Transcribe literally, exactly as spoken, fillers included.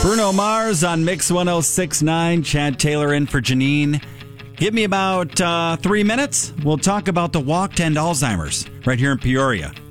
Bruno Mars on Mix one oh six point nine. Chad Taylor in for Janine. Give me about uh, three minutes. We'll talk about the walk to end Alzheimer's right here in Peoria.